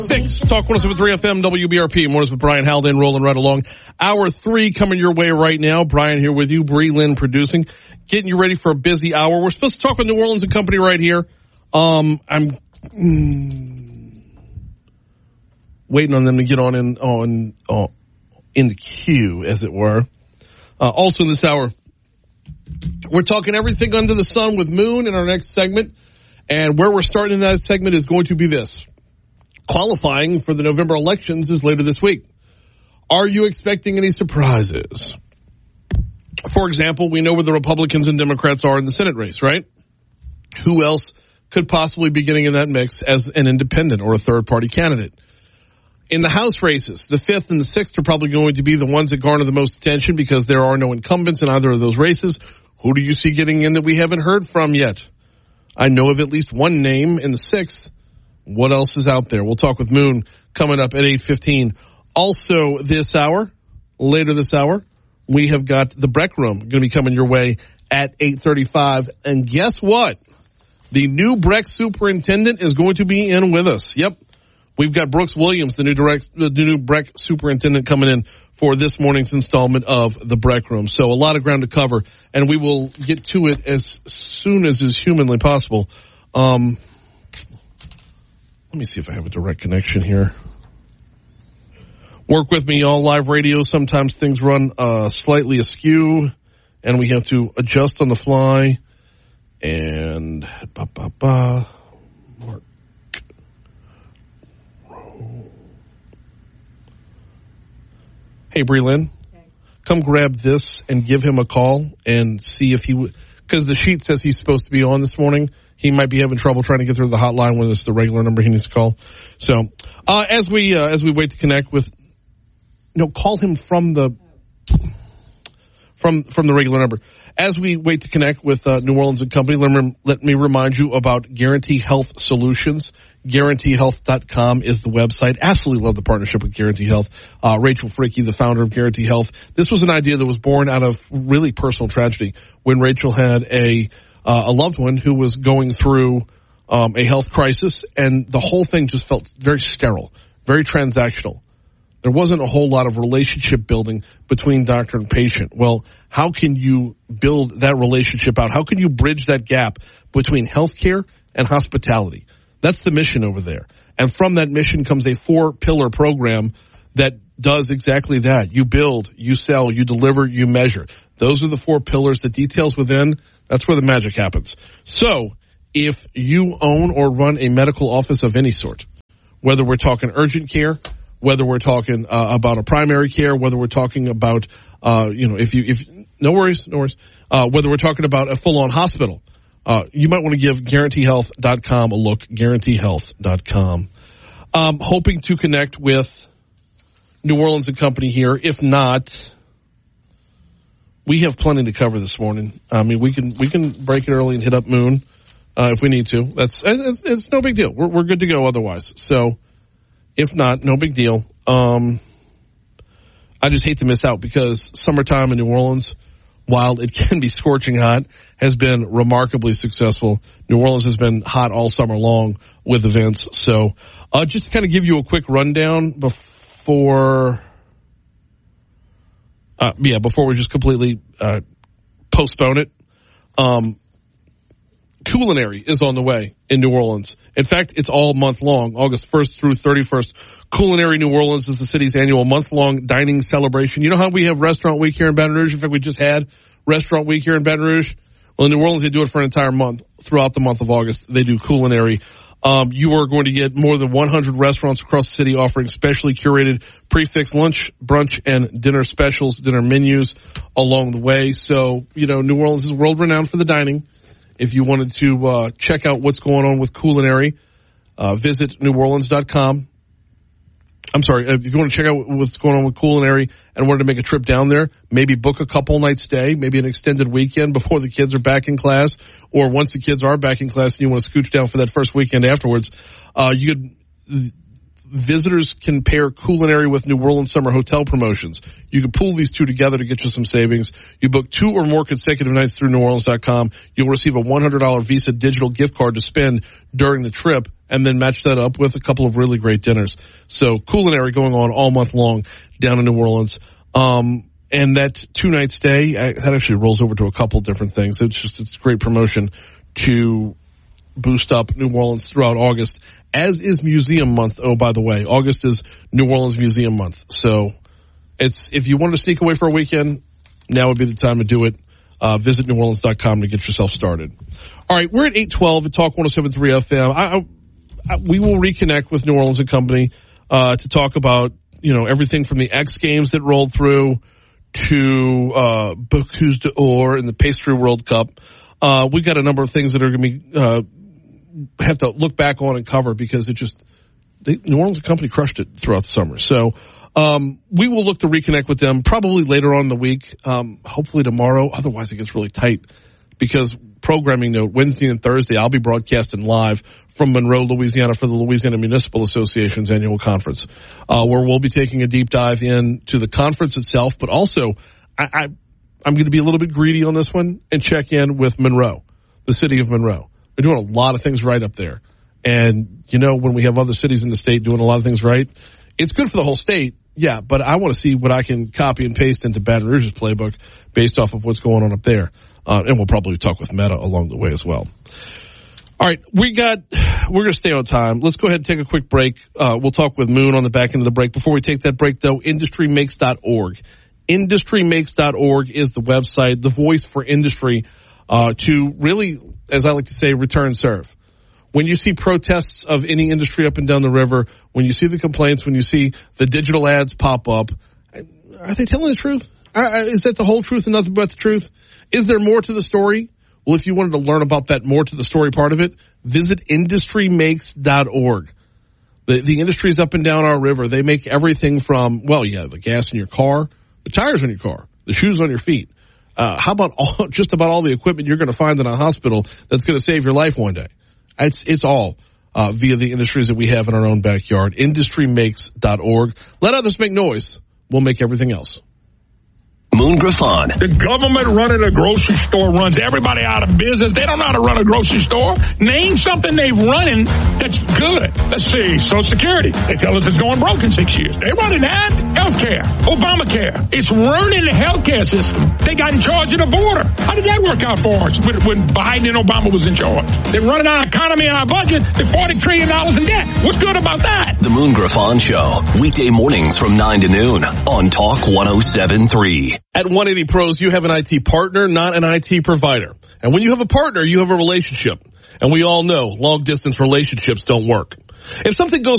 6, Talk 107.3 FM, WBRP. Mornings with Brian Haldane, rolling right along. Hour 3 coming your way right now. Brian here with you, Bree Lynn producing, getting you ready for a busy hour. We're supposed to talk with New Orleans and Company right here. I'm waiting on them to get in the queue, as it were. Also in this hour, we're talking everything under the sun with Moon in our next segment. And where we're starting in that segment is going to be this. Qualifying for the November elections is later this week. Are you expecting any surprises? For example, we know where the Republicans and Democrats are in the Senate race, right? Who else could possibly be getting in that mix as an independent or a third-party candidate? In the House races, the 5th and the 6th are probably going to be the ones that garner the most attention because there are no incumbents in either of those races. Who do you see getting in that we haven't heard from yet? I know of at least one name in the 6th. What else is out there? We'll talk with Moon coming up at 8:15. Also this hour, later this hour, we have got the Breck Room going to be coming your way at 8:35. And guess what? The new Breck superintendent is going to be in with us. Yep. We've got Brooks Williams, the new Breck superintendent, coming in for this morning's installment of the Breck Room. So a lot of ground to cover, and we will get to it as soon as is humanly possible. Let me see if I have a direct connection here. Work with me, y'all. Live radio, sometimes things run slightly askew, and we have to adjust on the fly. And Mark. Hey, Bree Lynn, come grab this and give him a call and see if he would, because the sheet says he's supposed to be on this morning. He might be having trouble trying to get through the hotline when it's the regular number he needs to call. So, as we wait to connect with, call him from the regular number. As we wait to connect with New Orleans and Company, let me remind you about Guarantee Health Solutions. GuaranteeHealth.com is the website. Absolutely love the partnership with Guarantee Health. Rachel Fricke, the founder of Guarantee Health. This was an idea that was born out of really personal tragedy when Rachel had a loved one who was going through a health crisis, and the whole thing just felt very sterile, very transactional. There wasn't a whole lot of relationship building between doctor and patient. Well, how can you build that relationship out? How can you bridge that gap between healthcare and hospitality? That's the mission over there. And from that mission comes a 4-pillar program that does exactly that. You build, you sell, you deliver, you measure. Those are the 4 pillars. The details within, that's where the magic happens. So if you own or run a medical office of any sort, whether we're talking urgent care, whether we're talking about a primary care, whether we're talking about, no worries, whether we're talking about a full-on hospital, you might want to give GuaranteeHealth.com a look, GuaranteeHealth.com. Hoping to connect with New Orleans and Company here. If not, we have plenty to cover this morning. I mean, we can break it early and hit up Moon if we need to. It's no big deal. We're good to go otherwise. So if not, no big deal. I just hate to miss out because summertime in New Orleans, while it can be scorching hot, has been remarkably successful. New Orleans has been hot all summer long with events. So just to kind of give you a quick rundown before we just completely postpone it. Culinary is on the way in New Orleans. In fact, it's all month long, August 1st through 31st. Culinary New Orleans is the city's annual month-long dining celebration. You know how we have Restaurant Week here in Baton Rouge? In fact, we just had Restaurant Week here in Baton Rouge. Well, in New Orleans, they do it for an entire month. Throughout the month of August, they do Culinary. You are going to get more than 100 restaurants across the city offering specially curated prefix lunch, brunch, and dinner specials, dinner menus along the way. So, New Orleans is world-renowned for the dining. If you wanted to check out what's going on with Culinary, visit NewOrleans.com. I'm sorry, if you want to check out what's going on with Culinary and wanted to make a trip down there, maybe book a couple nights stay, maybe an extended weekend before the kids are back in class, or once the kids are back in class and you want to scooch down for that first weekend afterwards, visitors can pair Culinary with New Orleans summer hotel promotions. You can pool these two together to get you some savings. You book 2 or more consecutive nights through NewOrleans.com. You'll receive a $100 Visa digital gift card to spend during the trip. and then match that up with a couple of really great dinners. So culinary going on all month long down in New Orleans. And that 2-night stay, that actually rolls over to a couple different things. It's great promotion to boost up New Orleans throughout August, as is Museum Month. Oh, by the way, August is New Orleans Museum Month. So if you wanted to sneak away for a weekend, now would be the time to do it. Visit neworleans.com to get yourself started. All right, we're at 812 at Talk 107.3 FM. We will reconnect with New Orleans and Company to talk about, everything from the X Games that rolled through to Bocuse d'Or and the Pastry World Cup. We got a number of things that are going to be have to look back on and cover because New Orleans and Company crushed it throughout the summer. So we will look to reconnect with them probably later on in the week, hopefully tomorrow. Otherwise, it gets really tight because programming note, Wednesday and Thursday, I'll be broadcasting live from Monroe, Louisiana for the Louisiana Municipal Association's annual conference, where we'll be taking a deep dive into the conference itself, but also I'm going to be a little bit greedy on this one and check in with Monroe, the city of Monroe. They're doing a lot of things right up there. And, when we have other cities in the state doing a lot of things right, it's good for the whole state. Yeah, but I want to see what I can copy and paste into Baton Rouge's playbook based off of what's going on up there. And we'll probably talk with Meta along the way as well. All right, we're going to stay on time. Let's go ahead and take a quick break. We'll talk with Moon on the back end of the break. Before we take that break, though, industrymakes.org. Industrymakes.org is the website, the voice for industry, to really, as I like to say, return serve. When you see protests of any industry up and down the river, when you see the complaints, when you see the digital ads pop up, are they telling the truth? Is that the whole truth and nothing but the truth? Is there more to the story? Well, if you wanted to learn about that more to the story part of it, visit industrymakes.org. The industries up and down our river, they make everything from, the gas in your car, the tires on your car, the shoes on your feet. How about just about all the equipment you're going to find in a hospital that's going to save your life one day? It's all via the industries that we have in our own backyard. Industrymakes.org. Let others make noise. We'll make everything else. Moon Griffon. The government running a grocery store runs everybody out of business. They don't know how to run a grocery store. Name something they've running that's good. Let's see. Social Security. They tell us it's going broke in 6 years. They're running that. Healthcare. Obamacare. It's ruining the healthcare system. They got in charge of the border. How did that work out for us when Biden and Obama was in charge? They're running our economy and our budget. They're $40 trillion in debt. What's good about that? The Moon Griffon Show. Weekday mornings from 9 to noon on Talk 107.3. At 180 Pros, you have an IT partner, not an IT provider. And when you have a partner, you have a relationship. And we all know long-distance relationships don't work. If something goes